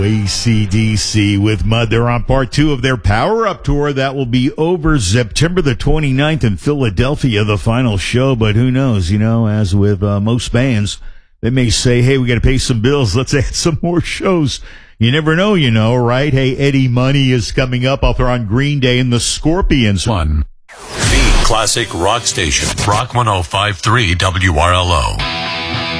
AC/DC with Mud. They're on part 2 of their Power Up Tour. That will be over September the 29th in Philadelphia, the final show. But who knows, as with most bands, they may say, hey, we got to pay some bills. Let's add some more shows. You never know, right? Hey, Eddie Money is coming up. I'll throw on Green Day and the Scorpions. The classic rock station, Rock 105.3 WRLO.